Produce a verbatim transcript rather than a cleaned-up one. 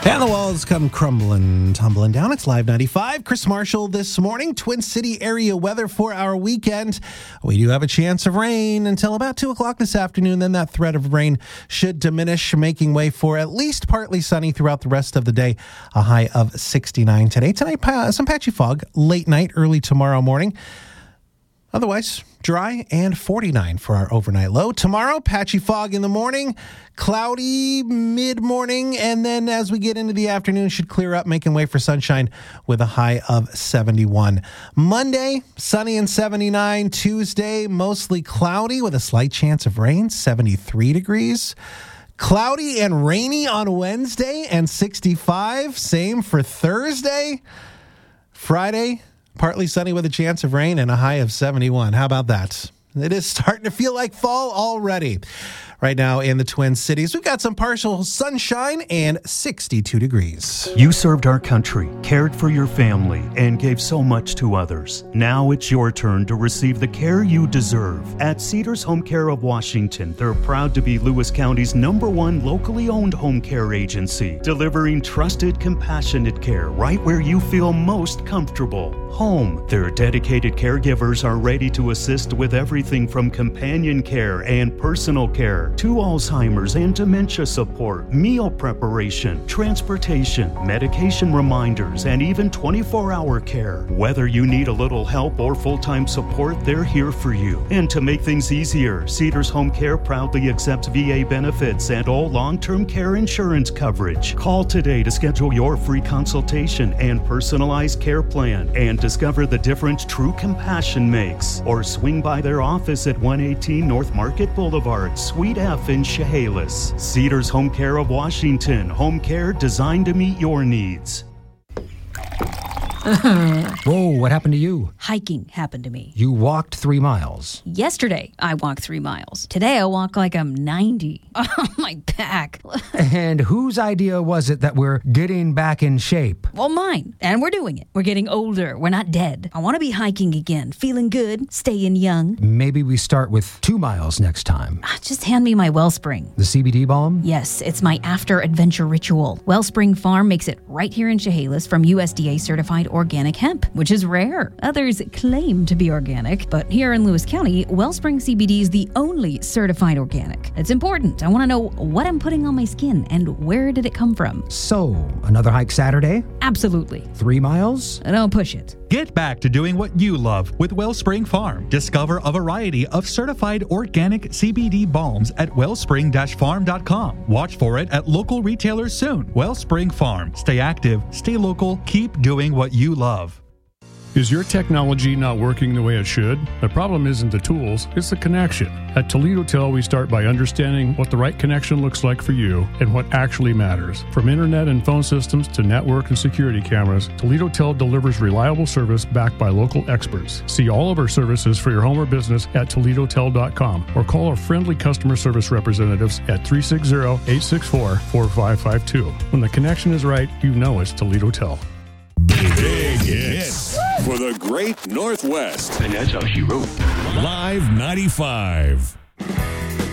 And the walls come crumbling, tumbling down. It's Live ninety-five. Chris Marshall this morning. Twin City area weather for our weekend. We do have a chance of rain until about two o'clock this afternoon. Then that threat of rain should diminish, making way for at least partly sunny throughout the rest of the day. A high of sixty-nine today. Tonight, some patchy fog late night, early tomorrow morning. Otherwise, dry and forty-nine for our overnight low. Tomorrow, patchy fog in the morning, cloudy mid-morning, and then as we get into the afternoon, should clear up, making way for sunshine with a high of seventy-one. Monday, sunny and seventy-nine. Tuesday, mostly cloudy with a slight chance of rain, seventy-three degrees. Cloudy and rainy on Wednesday and sixty-five. Same for Thursday. Friday, partly sunny with a chance of rain and a high of seventy-one. How about that? It is starting to feel like fall already. Right now in the Twin Cities, we've got some partial sunshine and sixty-two degrees. You served our country, cared for your family, and gave so much to others. Now it's your turn to receive the care you deserve. At Cedars Home Care of Washington, they're proud to be Lewis County's number one locally owned home care agency, delivering trusted, compassionate care right where you feel most comfortable. Home. Their dedicated caregivers are ready to assist with everything from companion care and personal care to Alzheimer's and dementia support, meal preparation, transportation, medication reminders, and even twenty-four hour care. Whether you need a little help or full-time support, they're here for you. And to make things easier, Cedars Home Care proudly accepts V A benefits and all long-term care insurance coverage. Call today to schedule your free consultation and personalized care plan and discover the difference true compassion makes. Or swing by their office at one eighteen North Market Boulevard, Suite F in Chehalis. Cedars Home Care of Washington. Home care designed to meet your needs. Whoa, what happened to you? Hiking happened to me. You walked three miles. Yesterday, I walked three miles. Today, I walk like I'm ninety. Oh, my back. And whose idea was it that we're getting back in shape? Well, mine. And we're doing it. We're getting older. We're not dead. I want to be hiking again, feeling good, staying young. Maybe we start with two miles next time. Just hand me my Wellspring. The C B D balm? Yes, it's my after-adventure ritual. Wellspring Farm makes it right here in Chehalis from U S D A-certified organic hemp, which is rare. Others claim to be organic, but here in Lewis County, Wellspring C B D is the only certified organic. It's important. I want to know what I'm putting on my skin and where did it come from. So, another hike Saturday? Absolutely. Three miles? Don't push it. Get back to doing what you love with Wellspring Farm. Discover a variety of certified organic C B D balms at wellspring dash farm dot com. Watch for it at local retailers soon. Wellspring Farm. Stay active, stay local, keep doing what you love. Is your technology not working the way it should? The problem isn't the tools, it's the connection. At Toledo Tel, we start by understanding what the right connection looks like for you and what actually matters. From internet and phone systems to network and security cameras, Toledo Tel delivers reliable service backed by local experts. See all of our services for your home or business at toledo tel dot com or call our friendly customer service representatives at three six zero, eight six four, four five five two. When the connection is right, you know it's Toledo Tel. Big hits for the great Northwest. And that's how she wrote. Live ninety-five.